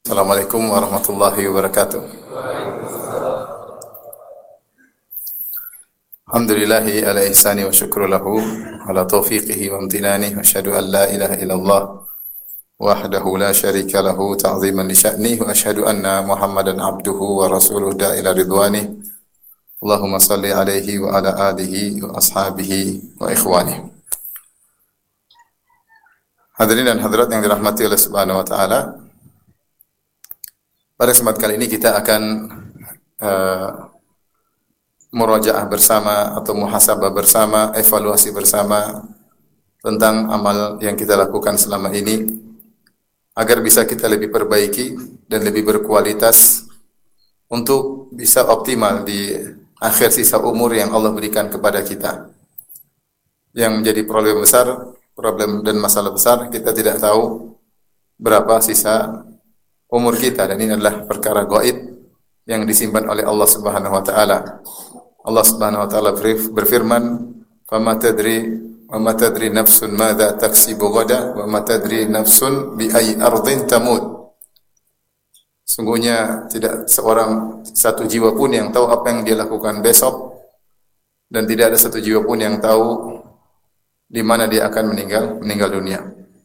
Assalamualaikum warahmatullahi wabarakatuh. Alhamdulillahi ala ihsani wa syukru lahu ala taufiqihi wa amtinani wa asyhadu an la ilaha illallah wahdahu la syarika lahu ta'ziman li sya'ni wa asyhadu anna Muhammadan abduhu wa rasuluh ila ridwani. Allahumma salli alaihi wa ala alihi wa ashabihi wa ikhwani. Hadirin dan hadirat yang dirahmati oleh Subhanahu wa taala. Pada kesempatan kali ini kita akan murajaah bersama atau muhasabah bersama, evaluasi bersama tentang amal yang kita lakukan selama ini agar bisa kita lebih perbaiki dan lebih berkualitas untuk bisa optimal di akhir sisa umur yang Allah berikan kepada kita. Yang menjadi problem dan masalah besar, kita tidak tahu berapa sisa umur kita, dan ini adalah perkara gaib yang disimpan oleh Allah Subhanahu wa taala. Allah Subhanahu wa taala berfirman, "Fama tadri nafsun madza taksibu ghadan wa ma tadri nafsun bi ayyi ardhin tamut." Sungguhnya tidak satu jiwa pun yang tahu apa yang dia lakukan besok, dan tidak ada satu jiwa pun yang tahu di mana dia akan meninggal dunia.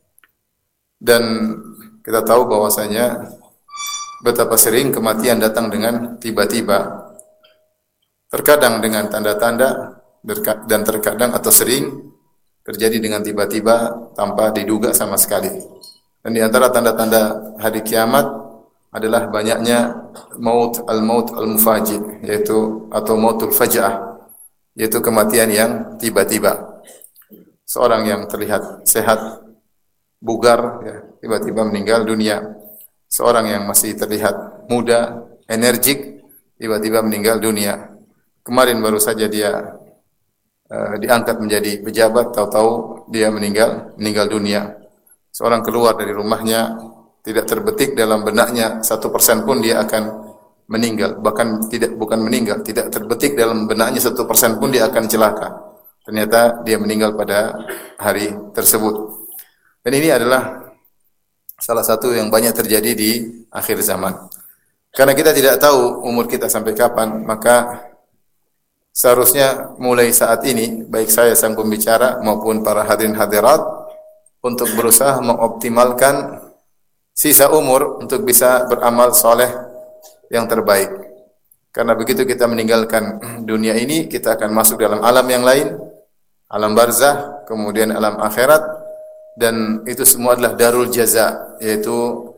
Dan kita tahu bahwasanya betapa sering kematian datang dengan tiba-tiba. Terkadang dengan tanda-tanda dan terkadang atau sering terjadi dengan tiba-tiba tanpa diduga sama sekali. Dan di antara tanda-tanda hari kiamat adalah banyaknya maut al-mufaji', yaitu atau mautul faja'ah, yaitu kematian yang tiba-tiba. Seorang yang terlihat sehat, bugar, ya, tiba-tiba meninggal dunia. Seorang yang masih terlihat muda, energik, tiba-tiba meninggal dunia. Kemarin baru saja dia diangkat menjadi pejabat, tahu-tahu dia meninggal dunia. Seorang keluar dari rumahnya, tidak terbetik dalam benaknya 1% pun dia akan meninggal. Bahkan tidak terbetik dalam benaknya 1% pun dia akan celaka. Ternyata dia meninggal pada hari tersebut. Dan ini adalah salah satu yang banyak terjadi di akhir zaman. Karena kita tidak tahu umur kita sampai kapan, maka seharusnya mulai saat ini, baik saya sang pembicara maupun para hadirin hadirat, untuk berusaha mengoptimalkan sisa umur untuk bisa beramal soleh yang terbaik. Karena begitu kita meninggalkan dunia ini, kita akan masuk dalam alam yang lain, alam barzah, kemudian alam akhirat, dan itu semua adalah darul jaza, yaitu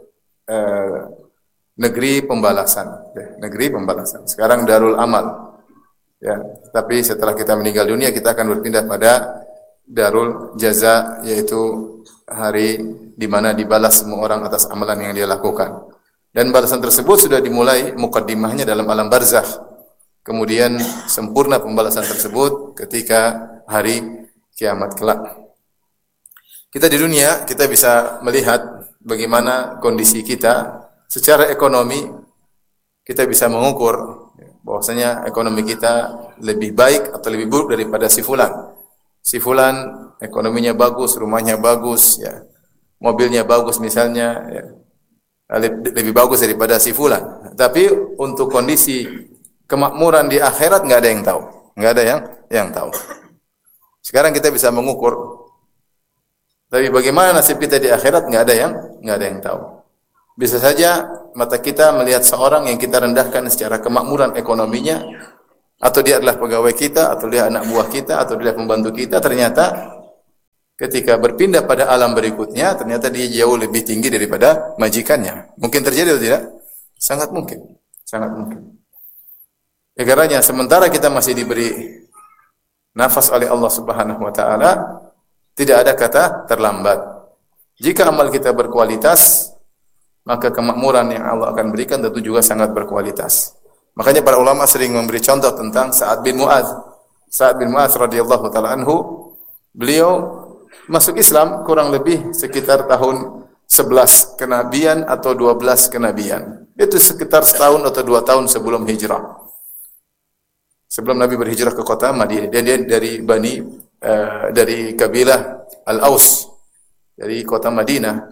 negeri pembalasan. Negeri pembalasan. Sekarang darul amal. Ya, tapi setelah kita meninggal dunia, kita akan berpindah pada darul jaza, yaitu hari di mana dibalas semua orang atas amalan yang dia lakukan. Dan balasan tersebut sudah dimulai mukaddimahnya dalam alam barzakh. Kemudian sempurna pembalasan tersebut ketika hari kiamat kelak. Kita di dunia, kita bisa melihat bagaimana kondisi kita secara ekonomi. Kita bisa mengukur bahwasanya ekonomi kita lebih baik atau lebih buruk daripada si fulan. Si fulan ekonominya bagus, rumahnya bagus, ya, mobilnya bagus misalnya, ya, lebih bagus daripada si fulan. Tapi untuk kondisi kemakmuran di akhirat nggak ada yang tahu, nggak ada yang tahu. Sekarang kita bisa mengukur. Tapi bagaimana nasib kita di akhirat nggak ada yang tahu. Bisa saja mata kita melihat seorang yang kita rendahkan secara kemakmuran ekonominya, atau dia adalah pegawai kita, atau dia anak buah kita, atau dia pembantu kita. Ternyata ketika berpindah pada alam berikutnya, ternyata dia jauh lebih tinggi daripada majikannya. Mungkin terjadi atau tidak? Sangat mungkin, sangat mungkin. Ya, karenanya sementara kita masih diberi nafas oleh Allah Subhanahu wa taala, tidak ada kata terlambat. Jika amal kita berkualitas, maka kemakmuran yang Allah akan berikan tentu juga sangat berkualitas. Makanya para ulama sering memberi contoh tentang Sa'ad bin Mu'adz. Sa'ad bin Mu'adz radhiyallahu taala anhu, beliau masuk Islam kurang lebih sekitar tahun 11 kenabian atau 12 kenabian. Itu sekitar setahun atau 2 tahun sebelum hijrah. Sebelum Nabi berhijrah ke kota Madinah. Dan dia dari kabilah Al-Aus, dari kota Madinah.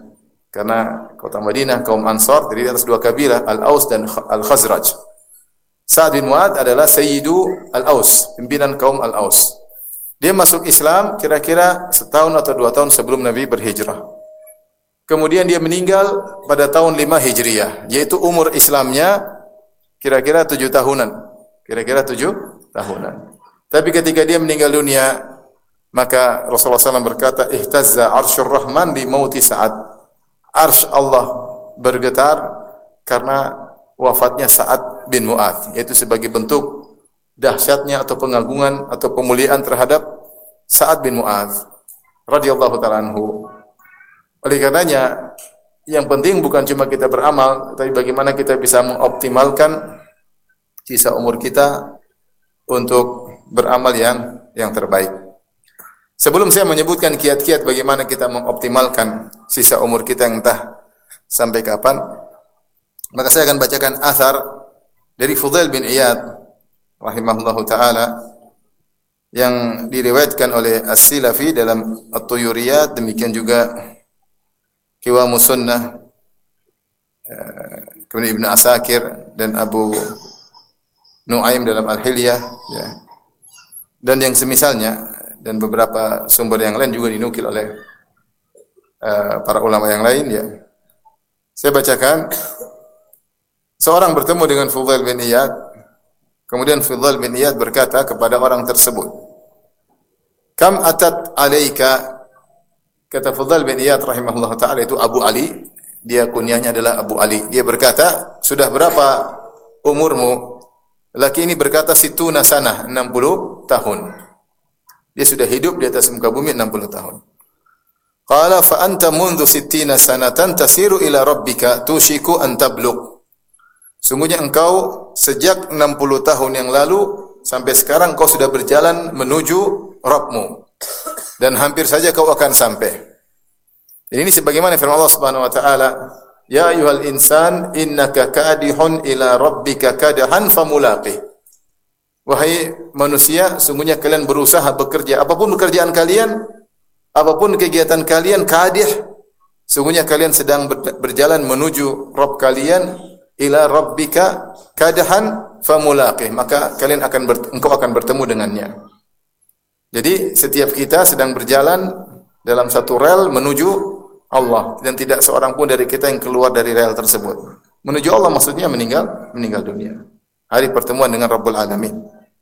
Karena kota Madinah kaum Ansar terdiri atas dua kabilah, Al-Aus dan Al-Khazraj. Sa'ad bin Mu'adz adalah Sayyidu Al-Aus, pimpinan kaum Al-Aus. Dia masuk Islam kira-kira setahun atau 2 tahun sebelum Nabi berhijrah. Kemudian dia meninggal pada tahun 5 Hijriah, yaitu umur Islamnya kira-kira 7 tahunan. Kira-kira 7 tahunan. Tapi ketika dia meninggal dunia, maka Rasulullah SAW berkata, "Ihtazza 'arsyur Rahman li mauti Sa'ad." Arsy Allah bergetar karena wafatnya Sa'ad bin Mu'adz, yaitu sebagai bentuk dahsyatnya atau pengagungan atau pemuliaan terhadap Sa'ad bin Mu'adz radhiyallahu ta'ala anhu. Oleh karenanya, yang penting bukan cuma kita beramal, tapi bagaimana kita bisa mengoptimalkan sisa umur kita untuk beramal yang terbaik. Sebelum saya menyebutkan kiat-kiat bagaimana kita mengoptimalkan sisa umur kita yang entah sampai kapan, maka saya akan bacakan athar dari Fudail bin Iyad rahimahullahu taala yang diriwayatkan oleh As-Silafi dalam At-Tuyuriyat, demikian juga Qiwamus Sunnah, kemudian Ibnu Asakir dan Abu Nuaim dalam Al-Hilyah, ya, dan yang semisalnya, dan beberapa sumber yang lain juga dinukil oleh para ulama yang lain, ya. Saya bacakan. Seorang bertemu dengan Fudail bin Iyad. Kemudian Fudail bin Iyad berkata kepada orang tersebut, "Kam atat alaika?" Kata Fudail bin Iyad rahimahullah ta'ala, itu Abu Ali. Dia kunyahnya adalah Abu Ali. Dia berkata, "Sudah berapa umurmu?" Laki ini berkata, "Situna sanah, 60 tahun." Dia sudah hidup di atas muka bumi 60 tahun. Qala fa anta mundu 60 sanatan tasiru ila rabbika tushiku an tablugh. Sungguhnya engkau sejak 60 tahun yang lalu sampai sekarang kau sudah berjalan menuju Rabbmu dan hampir saja kau akan sampai. Dan ini sebagaimana firman Allah Subhanahu wa taala, "Ya ayyuhal insan innaka kadihun ila rabbika kadahan famulaqih." Wahai manusia, sungguhnya kalian berusaha bekerja, apapun pekerjaan kalian, apapun kegiatan kalian, kadih, sungguhnya kalian sedang berjalan menuju Rabb kalian, ila rabbika kadahan famulaqih, maka kalian engkau akan bertemu dengannya. Jadi setiap kita sedang berjalan dalam satu rel menuju Allah, dan tidak seorang pun dari kita yang keluar dari rel tersebut. Menuju Allah maksudnya meninggal dunia. Hari pertemuan dengan Rabbul Alamin.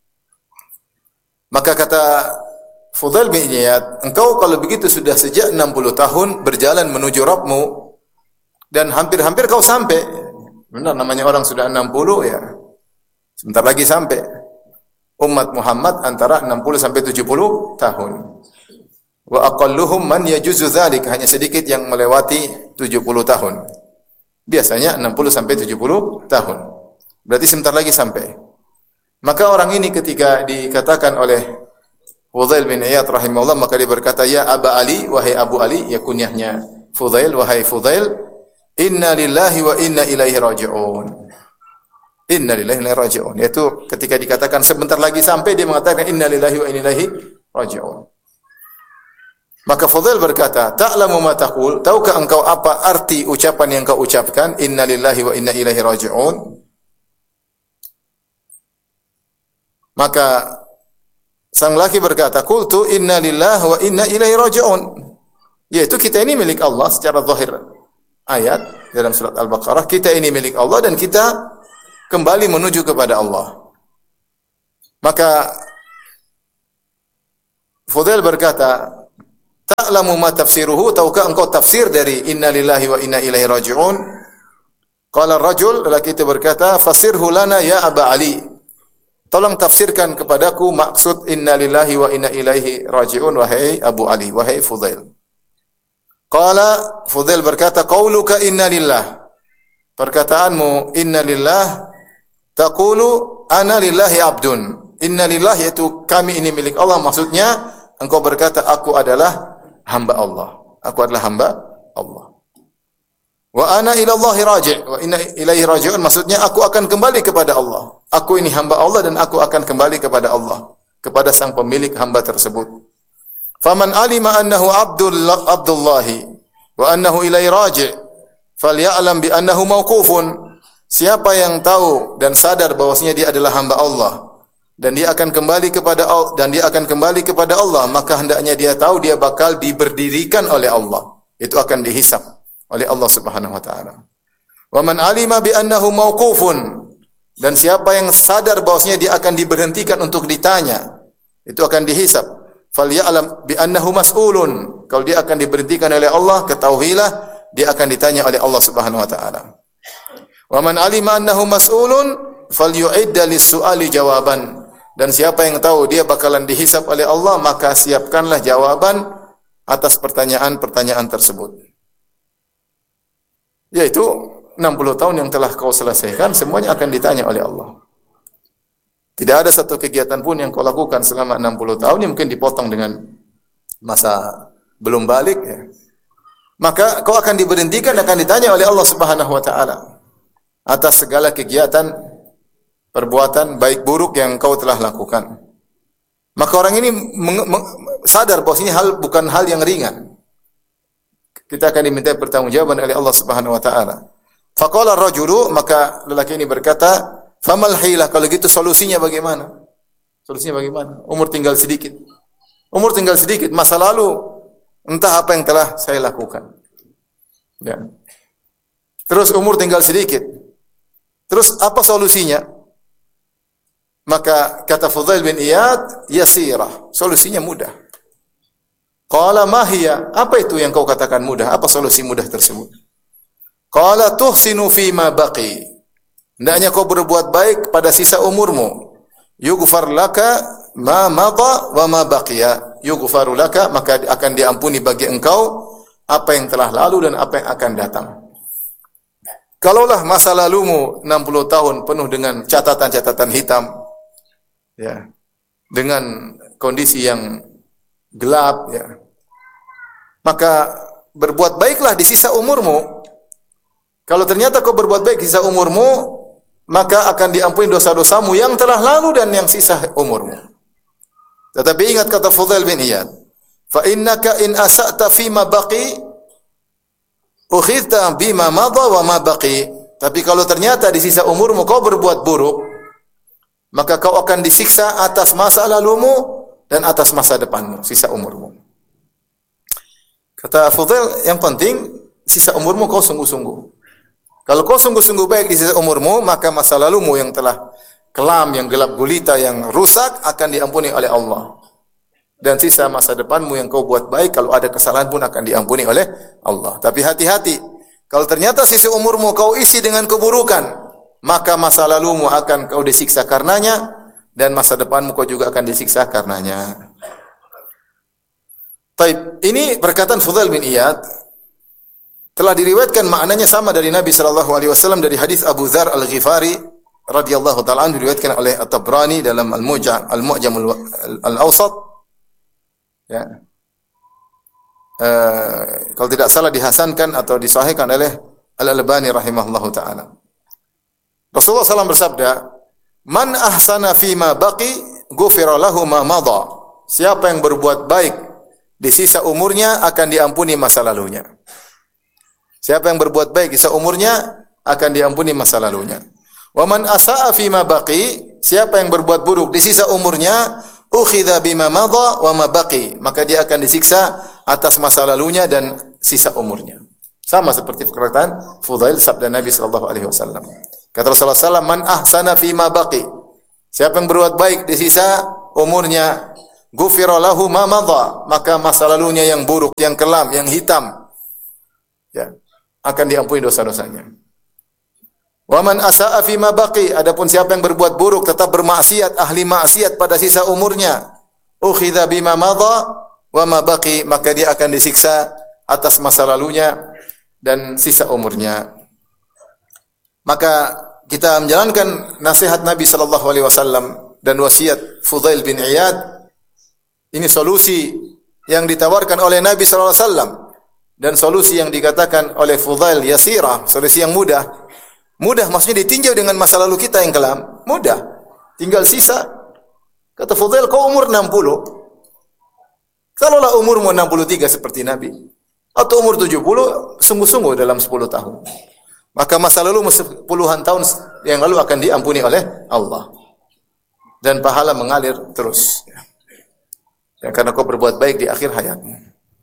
Maka kata Fudail bin Iyad, engkau kalau begitu sudah sejak 60 tahun berjalan menuju Rabbmu dan hampir-hampir kau sampai. Benar, namanya orang sudah 60 ya. Sebentar lagi sampai. Umat Muhammad antara 60 sampai 70 tahun. Wa aqalluhum man yajuzu dzalik, hanya sedikit yang melewati 70 tahun. Biasanya 60 sampai 70 tahun. Berarti sebentar lagi sampai. Maka orang ini ketika dikatakan oleh Fudail bin Iyad rahimahullah, maka dia berkata, "Ya Aba Ali, wahai Abu Ali," ya kunyahnya Fudail, "wahai Fudail, inna lillahi wa inna ilaihi raji'un." Inna lillahi wa inna ilaihi raji'un. Yaitu ketika dikatakan sebentar lagi sampai, dia mengatakan inna lillahi wa inna ilaihi raji'un. Maka Fudail berkata, "Ta'lamu ma taqul?" Tahukah engkau apa arti ucapan yang kau ucapkan, inna lillahi wa inna ilaihi raji'un? Maka sang laki berkata, "Qultu inna lillahi wa inna ilaihi raji'un." Yaitu kita ini milik Allah secara zahir. Ayat dalam surat Al-Baqarah, kita ini milik Allah dan kita kembali menuju kepada Allah. Maka Fudail berkata, "Ta'lamu ma tafsiruhu?" Tahukah engkau tafsir dari inna lillahi wa inna ilaihi raji'un? Qala ar-rajul, lelaki itu berkata, "Fasirhu lana ya Aba Ali." Tolong tafsirkan kepadaku maksud inna lillahi wa inna ilaihi raji'un, wahai Abu Ali, wahai Fudail. Qala, Fudail berkata, "Qauluka inna lillah." Perkataanmu inna lillah, taqulu ana lillahi abdun. Inna lillah yaitu kami ini milik Allah, maksudnya engkau berkata aku adalah hamba Allah. Aku adalah hamba Allah. Wa ana ila Allahi raji', wa inna ilaihi raji'un, maksudnya aku akan kembali kepada Allah. Aku ini hamba Allah dan aku akan kembali kepada Allah, kepada sang pemilik hamba tersebut. Faman alima annahu abdullahi wa annahu ilaihi raji', Falya'lam bi annahu mauqufun. Siapa yang tahu dan sadar bahwasanya dia adalah hamba Allah dan dia akan kembali kepada Allah, maka hendaknya dia tahu dia bakal diberdirikan oleh Allah. Itu akan dihisab oleh Allah Subhanahu wa taala. Wa man alima bi annahu mauqufun, dan siapa yang sadar bahwasanya dia akan diberhentikan untuk ditanya, itu akan dihisab. Falya'lam bi annahu mas'ulun. Kalau dia akan diberhentikan oleh Allah, ketahuilah dia akan ditanya oleh Allah Subhanahu wa taala. Wa man alima annahu mas'ulun falyu'idda lis-su'ali jawaban. Dan siapa yang tahu dia bakalan dihisab oleh Allah, maka siapkanlah jawaban atas pertanyaan-pertanyaan tersebut. Yaitu 60 tahun yang telah kau selesaikan, semuanya akan ditanya oleh Allah. Tidak ada satu kegiatan pun yang kau lakukan selama 60 tahun yang mungkin dipotong dengan masa belum balik, ya. Maka kau akan diberhentikan, akan ditanya oleh Allah Subhanahu wa taala atas segala kegiatan perbuatan baik buruk yang kau telah lakukan. Maka orang ini sadar bahwa ini bukan hal yang ringan. Kita akan diminta pertanggungjawaban oleh Allah Subhanahu wa taala. Faqala ar-rajulu, maka lelaki ini berkata, "Famal hilah?" Kalau gitu solusinya bagaimana? Solusinya bagaimana? Umur tinggal sedikit. Umur tinggal sedikit, masa lalu entah apa yang telah saya lakukan. Ya. Terus umur tinggal sedikit. Terus apa solusinya? Maka kata Fudail bin Iyad, yasirah. Solusinya mudah. Qala ma hiya? Apa itu yang kau katakan mudah? Apa solusi mudah tersebut? Qala tuhsinu fi ma baqi. Hendaknya kau berbuat baik pada sisa umurmu. Yughfar laka ma madha wa ma baqiya. Yughfaru laka, maka akan diampuni bagi engkau apa yang telah lalu dan apa yang akan datang. Kalaulah masa lalumu 60 tahun penuh dengan catatan-catatan hitam, ya, dengan kondisi yang gelap, ya, maka berbuat baiklah di sisa umurmu. Kalau ternyata kau berbuat baik di sisa umurmu, maka akan diampuni dosa-dosamu yang telah lalu dan yang sisa umurmu. Tetapi ingat kata Fudail bin Iyad, fa innaka in asa'ta fi ma baqi ukhidta bima madha wa ma baqi. Tapi kalau ternyata di sisa umurmu kau berbuat buruk, maka kau akan disiksa atas masa lalumu dan atas masa depanmu, sisa umurmu. Kata Fudail, yang penting sisa umurmu kau sungguh-sungguh. Kalau kau sungguh-sungguh baik di sisa umurmu, maka masa lalumu yang telah kelam, yang gelap gulita, yang rusak akan diampuni oleh Allah. Dan sisa masa depanmu yang kau buat baik, kalau ada kesalahan pun akan diampuni oleh Allah. Tapi hati-hati, kalau ternyata sisa umurmu kau isi dengan keburukan, maka masa lalumu akan kau disiksa karenanya, dan masa depanmu kau juga akan disiksa karenanya. Taib, ini perkataan Fudail bin Iyad telah diriwayatkan maknanya sama dari Nabi sallallahu alaihi wasallam dari hadis Abu Dzar Al-Ghifari radhiyallahu taala anhu, diriwayatkan oleh At-Tabrani dalam Al-Mu'jam Al-Awsat. Ya. Kalau tidak salah dihasankan atau disahihkan oleh Al-Albani rahimahullahu taala. Rasulullah SAW bersabda, "Man ahsana fi ma baqi, ghufira lahu ma madha." Siapa yang berbuat baik di sisa umurnya akan diampuni masa lalunya. Siapa yang berbuat baik di sisa umurnya akan diampuni masa lalunya. Wa man asaa fi ma baqi, siapa yang berbuat buruk di sisa umurnya, ukhidha bima madha wa ma baqi, maka dia akan disiksa atas masa lalunya dan sisa umurnya. Sama seperti perkataan Fudail sabda Nabi sallallahu alaihi wasallam. Kata Rasulullah sallallahu alaihi wasallam, "Man ahsana fi ma baqi." Siapa yang berbuat baik di sisa umurnya, ghufira lahu ma madha, maka masa lalunya yang buruk, yang kelam, yang hitam, ya, akan diampuni dosa-dosanya. Wa man asaa fi ma baqi, adapun siapa yang berbuat buruk, tetap bermaksiat, ahli maksiat pada sisa umurnya, ukhidha bima madha wa ma baqi, maka dia akan disiksa atas masa lalunya dan sisa umurnya. Maka kita menjalankan nasihat Nabi sallallahu alaihi wasallam dan wasiat Fudail bin Iyad. Ini solusi yang ditawarkan oleh Nabi sallallahu alaihi wasallam dan solusi yang dikatakan oleh Fudail yasirah, solusi yang mudah. Mudah maksudnya ditinjau dengan masa lalu kita yang kelam. Mudah. Tinggal sisa. Kata Fudail, kau umur 60. Kalaulah umurmu 63 seperti Nabi, Atau umur 70 sungguh-sungguh dalam 10 tahun. Maka masa lalu puluhan tahun yang lalu akan diampuni oleh Allah. Dan pahala mengalir terus. Ya, karena kau berbuat baik di akhir hayatmu.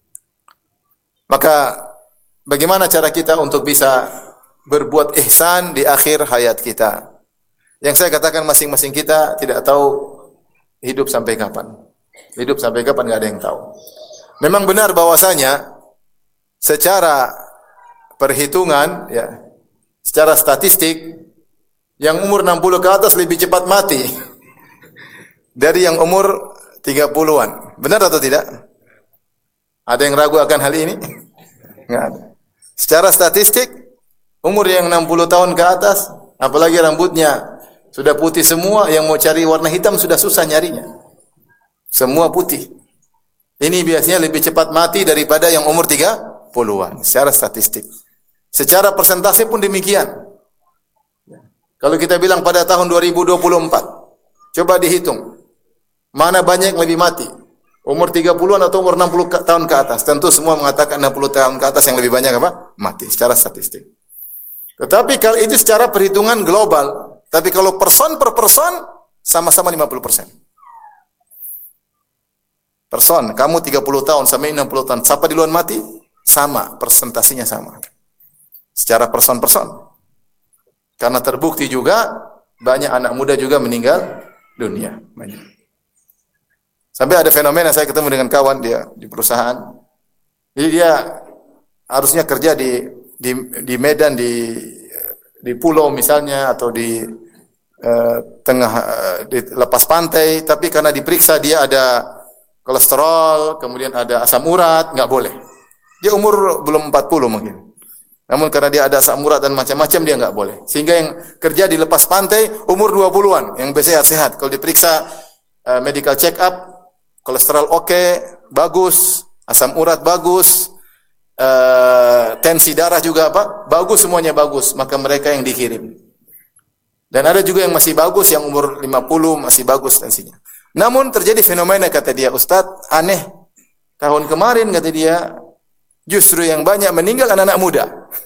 Maka bagaimana cara kita untuk bisa berbuat ihsan di akhir hayat kita? Yang saya katakan masing-masing kita tidak tahu hidup sampai kapan. Hidup sampai kapan enggak ada yang tahu. Memang benar bahwasanya secara perhitungan ya, secara statistik yang umur 60 ke atas lebih cepat mati dari yang umur 30-an. Benar atau tidak? Ada yang ragu akan hal ini? Enggak ada. Secara statistik umur yang 60 tahun ke atas, apalagi rambutnya sudah putih semua, yang mau cari warna hitam sudah susah nyarinya. Semua putih. Ini biasanya lebih cepat mati daripada yang umur 30-an secara statistik. Secara persentase pun demikian. Kalau kita bilang pada tahun 2024, coba dihitung. Mana banyak yang lebih mati? Umur 30-an atau umur 60 tahun ke atas? Tentu semua mengatakan 60 tahun ke atas yang lebih banyak apa? Mati secara statistik. Tetapi kalau itu secara perhitungan global, tapi kalau person per person sama-sama 50%. Person, kamu 30 tahun sampai 60 tahun, siapa duluan mati? Sama, persentasinya sama. Secara person-person. Karena terbukti juga banyak anak muda juga meninggal dunia, banyak. Sampai ada fenomena, saya ketemu dengan kawan dia di perusahaan. Jadi dia harusnya kerja di Medan, di pulau misalnya, atau di tengah di lepas pantai, tapi karena diperiksa dia ada kolesterol, kemudian ada asam urat, nggak boleh. Dia umur belum 40 mungkin. Namun karena dia ada asam urat dan macam-macam dia nggak boleh. Sehingga yang kerja di lepas pantai umur 20-an, yang sehat-sehat. Kalau diperiksa medical check up, kolesterol oke, bagus, asam urat bagus, tensi darah juga apa? Bagus, semuanya bagus. Maka mereka yang dikirim. Dan ada juga yang masih bagus, yang umur 50 masih bagus tensinya. Namun terjadi fenomena, kata dia, Ustadz, aneh. Tahun kemarin, kata dia, justru yang banyak meninggal anak-anak muda.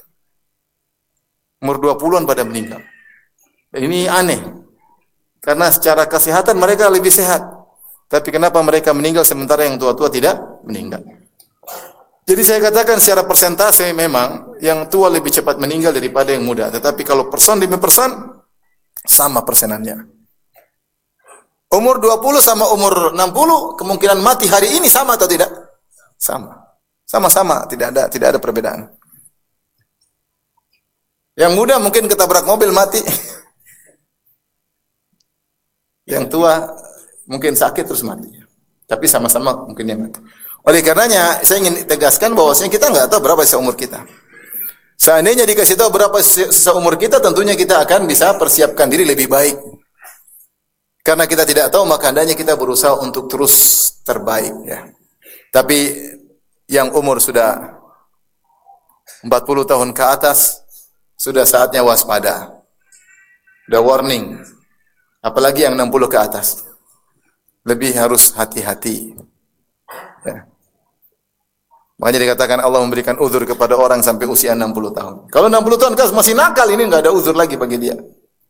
Umur 20-an pada meninggal. Ini aneh. Karena secara kesehatan mereka lebih sehat. Tapi kenapa mereka meninggal sementara yang tua-tua tidak meninggal? Jadi saya katakan secara persentase memang yang tua lebih cepat meninggal daripada yang muda. Tetapi kalau person demi person, sama persenannya. Umur 20 sama umur 60 kemungkinan mati hari ini sama atau tidak? Sama. Sama-sama, tidak ada perbedaan. Yang muda mungkin ketabrak mobil mati. Yang tua mungkin sakit terus mati. Tapi sama-sama mungkin yang mati. Oleh karenanya saya ingin tegaskan bahwasanya kita nggak tahu berapa sisa umur kita. Seandainya dikasih tahu berapa sisa umur kita, tentunya kita akan bisa persiapkan diri lebih baik. Karena kita tidak tahu, maka hendaknya kita berusaha untuk terus terbaik, ya. Tapi yang umur sudah 40 tahun ke atas, sudah saatnya waspada. Sudah warning. Apalagi yang 60 ke atas. Lebih harus hati-hati. Ya. Makanya dikatakan Allah memberikan uzur kepada orang sampai usia 60 tahun. Kalau 60 tahun ke atas masih nakal, ini enggak ada uzur lagi bagi dia.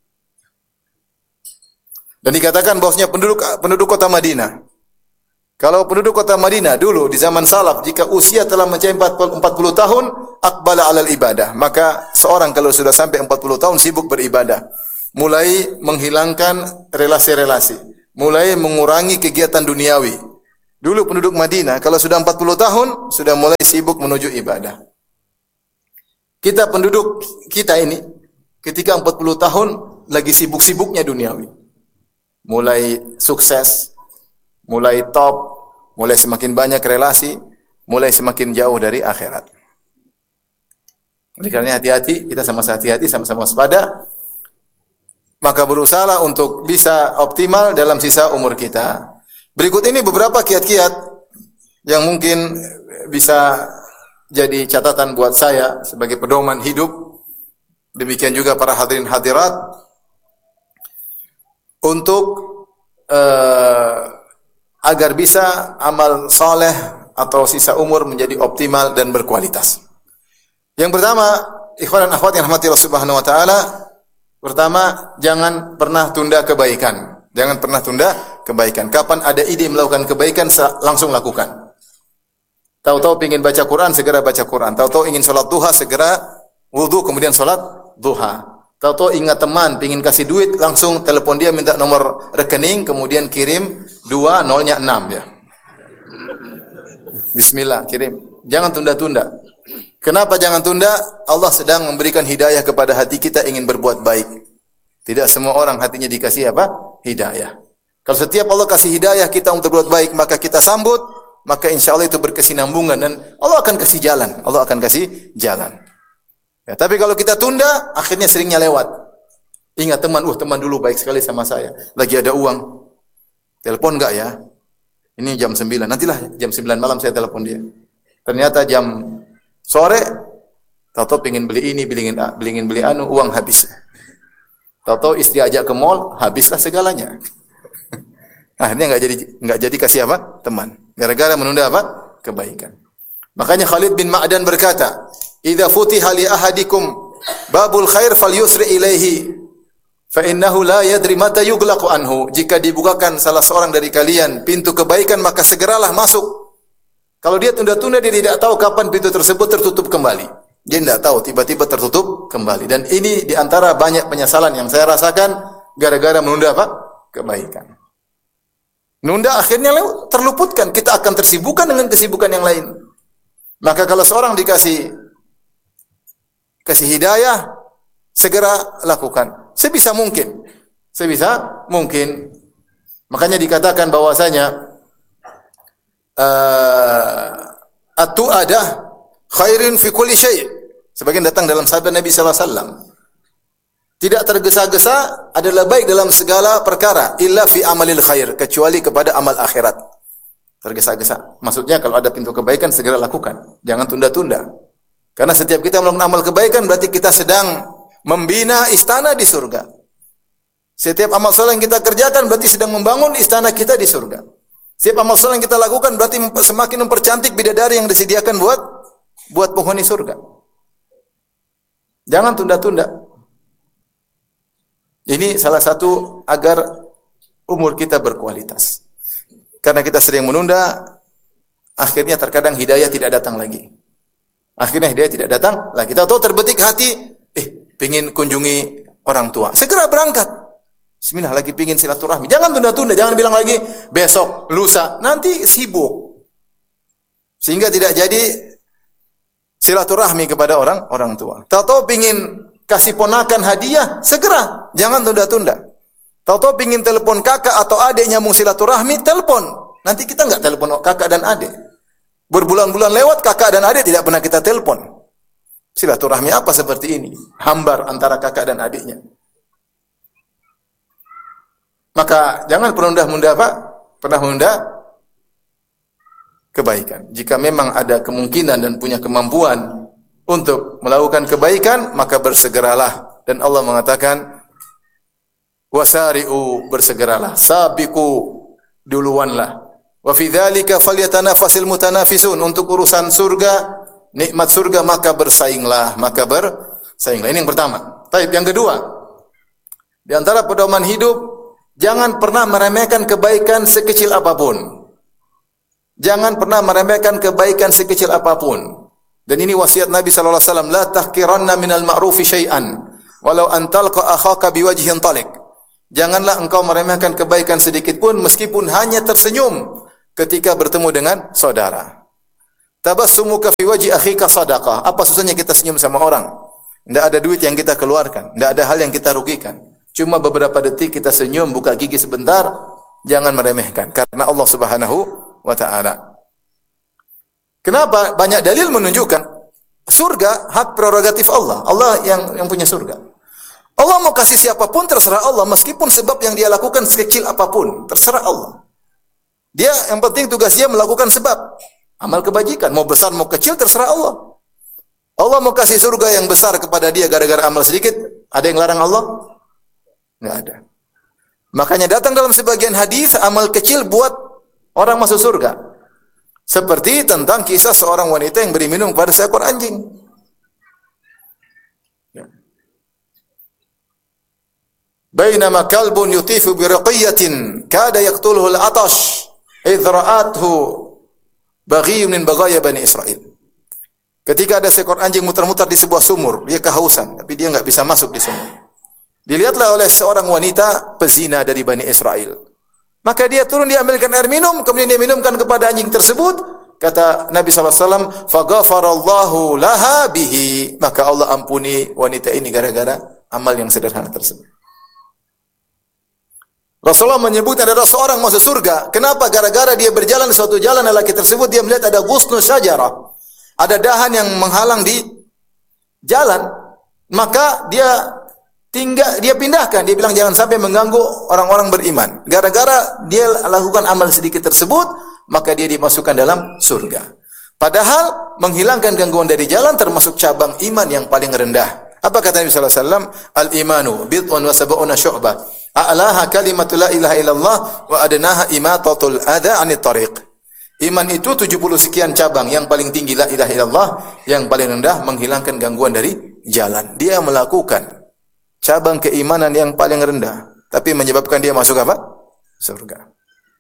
Dan dikatakan bahwasanya penduduk kota Madinah. Kalau penduduk kota Madinah dulu di zaman salaf, jika usia telah mencapai 40 tahun, aqbala 'alal ibadah. Maka seorang kalau sudah sampai 40 tahun sibuk beribadah. Mulai menghilangkan relasi-relasi, mulai mengurangi kegiatan duniawi. Dulu penduduk Madinah kalau sudah 40 tahun sudah mulai sibuk menuju ibadah. Kita penduduk kita ini ketika 40 tahun lagi sibuk-sibuknya duniawi. Mulai sukses, mulai top, mulai semakin banyak relasi, mulai semakin jauh dari akhirat. Oleh karena hati-hati, kita sama-sama hati-hati, sama-sama waspada. Maka berusaha untuk bisa optimal dalam sisa umur kita. Berikut ini beberapa kiat-kiat yang mungkin bisa jadi catatan buat saya sebagai pedoman hidup. Demikian juga para hadirin hadirat. Untuk agar bisa amal soleh atau sisa umur menjadi optimal dan berkualitas. Yang pertama, ikhwan dan akhwat yang rahmati Allah Subhanahu wa taala, pertama, jangan pernah tunda kebaikan. Jangan pernah tunda kebaikan. Kapan ada ide melakukan kebaikan, langsung lakukan. Tahu-tahu ingin baca Quran, segera baca Quran. Tahu-tahu ingin sholat duha, segera wudu, kemudian sholat duha. Tahu-tahu ingat teman, ingin kasih duit, langsung telepon dia, minta nomor rekening, kemudian kirim 2, nolnya 6 ya. Bismillah, kirim. Jangan tunda-tunda. Kenapa jangan tunda? Allah sedang memberikan hidayah kepada hati kita ingin berbuat baik. Tidak semua orang hatinya dikasih apa? Hidayah. Kalau setiap Allah kasih hidayah kita untuk berbuat baik, maka kita sambut, maka insya Allah itu berkesinambungan dan Allah akan kasih jalan. Allah akan kasih jalan. Ya, tapi kalau kita tunda, akhirnya seringnya lewat. Ingat teman, teman dulu baik sekali sama saya. Lagi ada uang. Telepon enggak ya? Ini jam 9. Nantilah jam 9 malam saya telepon dia. Ternyata jam sore, tahu-tahu pengen beli ini, beli uang habis. Tahu-tahu istri ajak ke mall, habislah segalanya. Akhirnya enggak jadi kasih apa? Teman. Gara-gara menunda apa? Kebaikan. Makanya Khalid bin Ma'dan berkata, "Idza futiha li ahadikum babul khair falyusri ilaihi fa innahu la yadri mata yughlaqu anhu." Jika dibukakan salah seorang dari kalian pintu kebaikan, maka segeralah masuk. Kalau dia tunda-tunda, dia tidak tahu kapan pintu tersebut tertutup kembali. Dia tidak tahu, tiba-tiba tertutup kembali. Dan ini diantara banyak penyesalan yang saya rasakan gara-gara menunda apa? Kebaikan. Nunda akhirnya terluputkan. Kita akan tersibukkan dengan kesibukan yang lain. Maka kalau seorang dikasih hidayah, segera lakukan. Sebisa mungkin. Makanya dikatakan bahwasanya at-tu'adah khairin fi kulli syai'. Sebagian datang dalam sabda Nabi sallallahu alaihi wasallam. Tidak tergesa-gesa adalah baik dalam segala perkara illa fi amalil khair, kecuali kepada amal akhirat. Tergesa-gesa. Maksudnya kalau ada pintu kebaikan segera lakukan. Jangan tunda-tunda. Karena setiap kita melakukan amal kebaikan berarti kita sedang membina istana di surga. Setiap amal saleh yang kita kerjakan berarti sedang membangun istana kita di surga. Setiap amal saleh yang kita lakukan berarti semakin mempercantik bidadari yang disediakan buat penghuni surga. Jangan tunda-tunda. Ini salah satu agar umur kita berkualitas. Karena kita sering menunda, akhirnya terkadang hidayah tidak datang lagi. Kita tahu terbetik hati, pengin kunjungi orang tua. Segera berangkat. Bismillah, lagi pengin silaturahmi. Jangan tunda-tunda, jangan bilang lagi besok, lusa, nanti sibuk. Sehingga tidak jadi silaturahmi kepada orang tua. Tahu-tahu pengin kasih ponakan hadiah, segera, jangan tunda-tunda. Tahu-tahu pengin telepon kakak atau adik nyambung silaturahmi, telepon. Nanti kita enggak telepon kakak dan adik. Berbulan-bulan lewat, kakak dan adik tidak pernah kita telepon. Silaturahmi apa seperti ini? Hambar antara kakak dan adiknya. Maka jangan pernah menunda kebaikan. Jika memang ada kemungkinan dan punya kemampuan untuk melakukan kebaikan, maka bersegeralah. Dan Allah mengatakan, wasari'u, bersegeralah. Sabiqu, duluanlah. Wa fi dzalika falyatanafasil mutanafisun. Untuk urusan surga, nikmat surga, maka bersainglah. Ini yang pertama. Baik, yang kedua. Di antara pedoman hidup, jangan pernah meremehkan kebaikan sekecil apapun. Jangan pernah meremehkan kebaikan sekecil apapun. Dan ini wasiat Nabi sallallahu alaihi wasallam, la tahqiranna minal ma'rufi syai'an walau an talqa akhaka biwajhin talik. Janganlah engkau meremehkan kebaikan sedikit pun meskipun hanya tersenyum ketika bertemu dengan saudara. Tabassumuka fi wajhi akhika sadaqah. Apa susahnya kita senyum sama orang? Tidak ada duit yang kita keluarkan, tidak ada hal yang kita rugikan. Cuma beberapa detik kita senyum, buka gigi sebentar, jangan meremehkan karena Allah Subhanahu wa taala. Kenapa? Banyak dalil menunjukkan surga hak prerogatif Allah. Allah yang punya surga. Allah mau kasih siapapun terserah Allah, meskipun sebab yang dia lakukan sekecil apapun, terserah Allah. Dia yang penting tugas dia melakukan sebab amal kebajikan, mau besar mau kecil terserah Allah. Allah mau kasih surga yang besar kepada dia gara-gara amal sedikit, ada yang larang Allah? Enggak ada. Makanya datang dalam sebagian hadis amal kecil buat orang masuk surga. Seperti tentang kisah seorang wanita yang beri minum kepada seekor anjing. Bainama kalbun yutifu bi raqiyatin kada yaqtuluhu al-atash idh ra'athu baghiyyun min baghaya Bani Israil. Ketika ada seekor anjing muter-muter di sebuah sumur, dia kehausan, tapi dia enggak bisa masuk di sumur. Dilihatlah oleh seorang wanita pezina dari Bani Israel. Maka dia turun, dia ambilkan air minum, kemudian dia minumkan kepada anjing tersebut. Kata Nabi SAW, "Faghafarallahu laha bihi." Maka Allah ampuni wanita ini gara-gara amal yang sederhana tersebut. Rasulullah menyebut ada seorang masuk surga. Kenapa? Gara-gara dia berjalan di suatu jalan lelaki tersebut, dia melihat ada ghusnu syajarah. Ada dahan yang menghalang di jalan. Maka dia pindahkan. Dia bilang jangan sampai mengganggu orang-orang beriman. Gara-gara dia lakukan amal sedikit tersebut, maka dia dimasukkan dalam surga. Padahal menghilangkan gangguan dari jalan termasuk cabang iman yang paling rendah. Apa kata Nabi sallallahu alaihi wasallam? Al-imanu bid'un wa sab'una syu'bah. A'laha kalimatu la ilaha illallah wa adnaha imatatul adza 'anit tariq. Iman itu 70 sekian cabang, yang paling tinggi la ilaha illallah, yang paling rendah menghilangkan gangguan dari jalan. Dia melakukan cabang keimanan yang paling rendah, tapi menyebabkan dia masuk apa? Surga.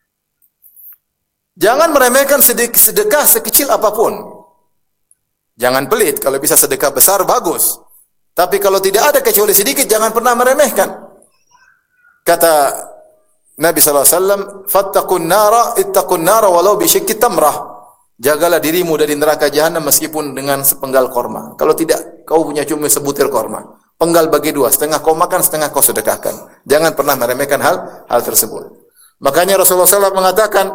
Jangan meremehkan sedekah sekecil apapun. Jangan pelit, kalau bisa sedekah besar bagus. Tapi kalau tidak ada kecuali sedikit, jangan pernah meremehkan. Kata Nabi SAW, "Fattaqun nara, ittaqun nara walau bisyikki tamrah." Jagalah dirimu dari neraka jahanam meskipun dengan sepenggal korma. Kalau tidak, kau punya cuma sebutir korma. Penggal bagi dua, setengah kau makan, setengah kau sedekahkan. Jangan pernah meremehkan hal tersebut. Makanya Rasulullah SAW mengatakan,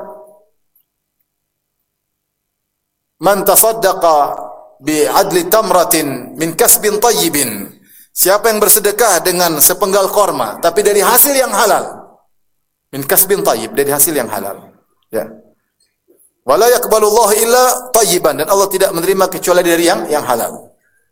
"Man tasaddaqa bi'adli tamratin min kasbin tayyibin." Siapa yang bersedekah dengan sepenggal korma tapi dari hasil yang halal. Min kasbin tayyib, dari hasil yang halal. Ya. Wala yaqbalullahu illa tayyiban, dan Allah tidak menerima kecuali dari yang halal.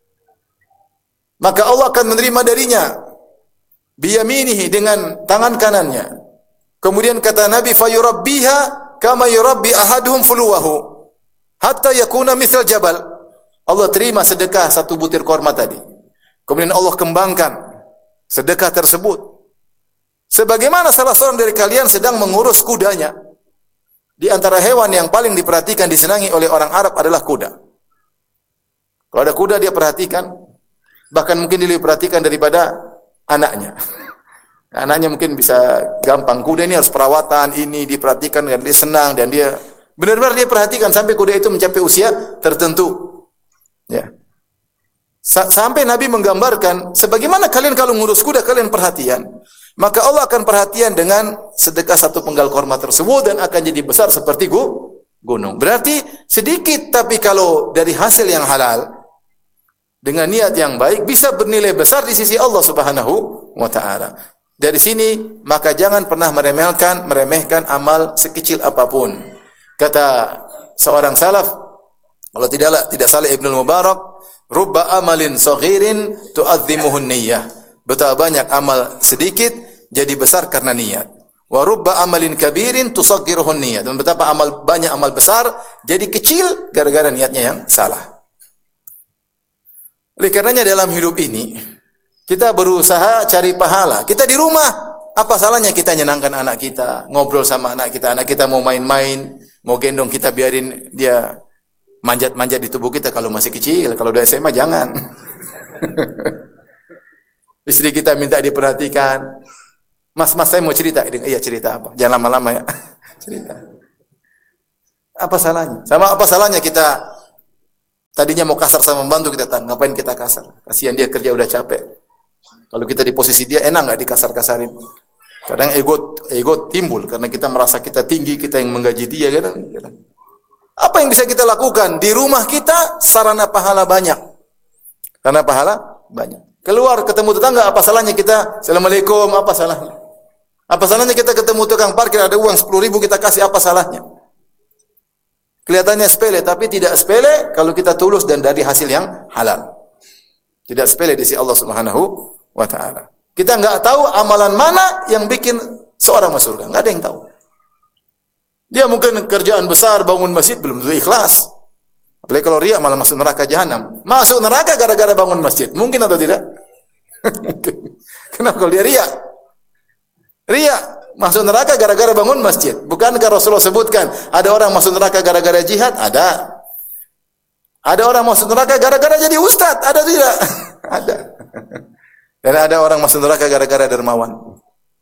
Maka Allah akan menerima darinya biyaminihi, dengan tangan kanannya. Kemudian kata Nabi, fayurabbiha kama yurabbi ahaduhum fuluwahu hatta yakuna mithal jabal. Allah terima sedekah satu butir korma tadi. Kemudian Allah kembangkan sedekah tersebut. Sebagaimana salah seorang dari kalian sedang mengurus kudanya. Di antara hewan yang paling diperhatikan, disenangi oleh orang Arab adalah kuda. Kalau ada kuda dia perhatikan, bahkan mungkin dia perhatikan daripada anaknya. Anaknya mungkin bisa gampang. Kuda ini harus perawatan, ini diperhatikan dan dia senang, dan dia benar-benar dia perhatikan sampai kuda itu mencapai usia tertentu. Ya. Sampai Nabi menggambarkan, sebagaimana kalian kalau ngurus kuda kalian perhatian, maka Allah akan perhatian dengan sedekah satu penggal korma tersebut dan akan jadi besar seperti gunung. Berarti sedikit, tapi kalau dari hasil yang halal dengan niat yang baik bisa bernilai besar di sisi Allah Subhanahu wa taala. Dari sini maka jangan pernah meremehkan amal sekecil apapun. Kata seorang salaf, kalau tidak salah Ibnu Mubarak, rubba amalin saghirin tu'azzimuhun niyyah. Betapa banyak amal sedikit jadi besar karena niat. Wa rubba amalin kabirin tusaggiruhun niyyah. Dan betapa banyak amal besar jadi kecil gara-gara niatnya yang salah. Oleh karenanya dalam hidup ini kita berusaha cari pahala. Kita di rumah, apa salahnya kita nyenangkan anak kita, ngobrol sama anak kita mau main-main, mau gendong kita biarin dia manjat-manjat di tubuh kita kalau masih kecil. Kalau udah SMA jangan. Istri kita minta diperhatikan. Mas saya mau cerita. Iya, cerita apa? Jangan lama-lama ya. Cerita. Apa salahnya? Sama apa salahnya kita tadinya mau kasar sama membantu, kita ngapain kita kasar? Kasihan dia kerja udah capek. Kalau kita di posisi dia, enak nggak dikasar-kasarin? Kadang ego timbul karena kita merasa kita tinggi, kita yang menggaji dia, kan? Apa yang bisa kita lakukan? Di rumah kita sarana pahala banyak. Sarana pahala banyak. Keluar ketemu tetangga, apa salahnya kita Assalamualaikum, apa salahnya? Apa salahnya kita ketemu tukang parkir, ada uang 10.000 kita kasih, apa salahnya? Kelihatannya sepele, tapi tidak sepele kalau kita tulus dan dari hasil yang halal. Tidak sepele di sisi Allah Subhanahu wa taala. Kita enggak tahu amalan mana yang bikin seorang masuk surga, enggak ada yang tahu. Dia mungkin kerjaan besar, bangun masjid, belum tentu ikhlas. Apalagi kalau riya malah masuk neraka jahanam. Masuk neraka gara-gara bangun masjid. Mungkin atau tidak? Kenapa kalau dia riya? Riya masuk neraka gara-gara bangun masjid. Bukankah Rasulullah sebutkan ada orang masuk neraka gara-gara jihad? Ada. Ada orang masuk neraka gara-gara jadi ustaz? Ada tidak? Ada. Dan ada orang masuk neraka gara-gara dermawan.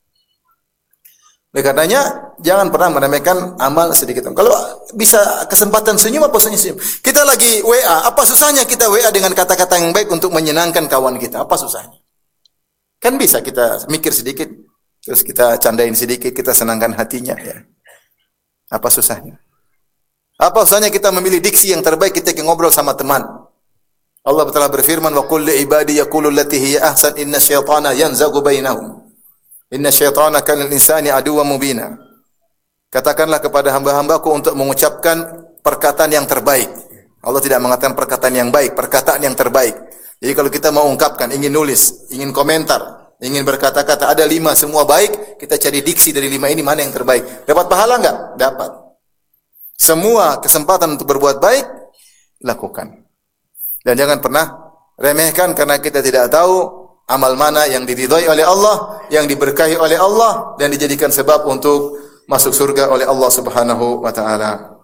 Oleh karenanya jangan pernah meremehkan amal sedikit. Kalau bisa kesempatan senyum apa senyum. Kita lagi WA, apa susahnya kita WA dengan kata-kata yang baik untuk menyenangkan kawan kita? Apa susahnya? Kan bisa kita mikir sedikit, terus kita candain sedikit, kita senangkan hatinya ya. Apa susahnya? Apa susahnya kita memilih diksi yang terbaik ketika ngobrol sama teman? Allah telah berfirman, "Wa qul li ibadi yaqulu allati hiya ahsan inna syaitana yanzagu bainahum." Inna syaitana kana lil insani aduwwan mubina. Katakanlah kepada hamba-hambaku untuk mengucapkan perkataan yang terbaik. Allah tidak mengatakan perkataan yang baik, perkataan yang terbaik. Jadi kalau kita mau ungkapkan, ingin nulis, ingin komentar, ingin berkata-kata, ada 5 semua baik, kita cari diksi dari 5 ini mana yang terbaik. Dapat pahala enggak? Dapat. Semua kesempatan untuk berbuat baik, lakukan. Dan jangan pernah remehkan karena kita tidak tahu amal mana yang diridhai oleh Allah, yang diberkahi oleh Allah dan dijadikan sebab untuk masuk surga oleh Allah Subhanahu wa taala.